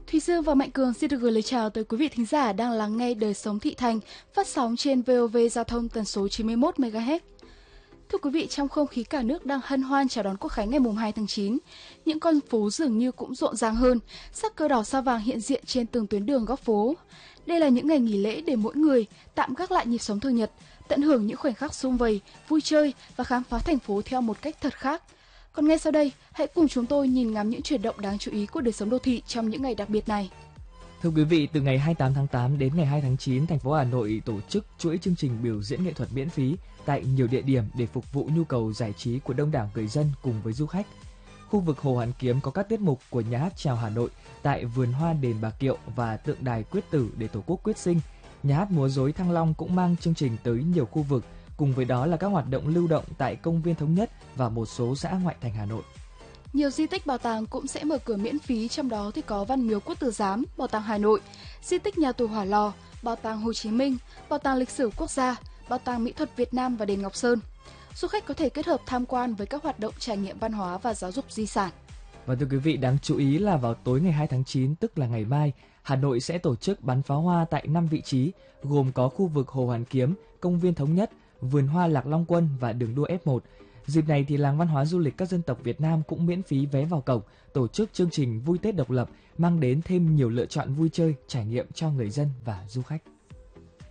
Thùy Dương và Mạnh Cường xin được gửi lời chào tới quý vị thính giả đang lắng nghe Đời sống thị thành phát sóng trên VOV Giao thông tần số 91 MHz. Thưa quý vị, trong không khí cả nước đang hân hoan chào đón Quốc khánh ngày 2 tháng 9, những con phố dường như cũng rộn ràng hơn, sắc cờ đỏ sao vàng hiện diện trên từng tuyến đường góc phố. Đây là những ngày nghỉ lễ để mỗi người tạm gác lại nhịp sống thường nhật, tận hưởng những khoảnh khắc sum vầy, vui chơi và khám phá thành phố theo một cách thật khác. Còn ngay sau đây, hãy cùng chúng tôi nhìn ngắm những chuyển động đáng chú ý của đời sống đô thị trong những ngày đặc biệt này. Thưa quý vị, từ ngày 28 tháng 8 đến ngày 2 tháng 9, thành phố Hà Nội tổ chức chuỗi chương trình biểu diễn nghệ thuật miễn phí tại nhiều địa điểm để phục vụ nhu cầu giải trí của đông đảo người dân cùng với du khách. Khu vực Hồ Hoàn Kiếm có các tiết mục của Nhà hát Chào Hà Nội tại Vườn Hoa Đền Bà Kiệu và Tượng đài Quyết Tử để Tổ quốc quyết sinh. Nhà hát múa rối Thăng Long cũng mang chương trình tới nhiều khu vực, cùng với đó là các hoạt động lưu động tại Công viên Thống Nhất và một số xã ngoại thành Hà Nội. Nhiều di tích bảo tàng cũng sẽ mở cửa miễn phí, trong đó thì có Văn miếu Quốc tử giám, Bảo tàng Hà Nội, di tích nhà tù Hỏa Lò, Bảo tàng Hồ Chí Minh, Bảo tàng Lịch sử Quốc gia, Bảo tàng Mỹ thuật Việt Nam và đền Ngọc Sơn. Du khách có thể kết hợp tham quan với các hoạt động trải nghiệm văn hóa và giáo dục di sản. Và thưa quý vị, đáng chú ý là vào tối ngày 2 tháng 9, tức là ngày mai, Hà Nội sẽ tổ chức bắn pháo hoa tại 5 vị trí, gồm có khu vực Hồ Hoàn Kiếm, Công viên Thống Nhất, Vườn Hoa Lạc Long Quân và đường đua F1. Dịp này thì làng văn hóa du lịch các dân tộc Việt Nam cũng miễn phí vé vào cổng, tổ chức chương trình Vui Tết độc lập, mang đến thêm nhiều lựa chọn vui chơi, trải nghiệm cho người dân và du khách.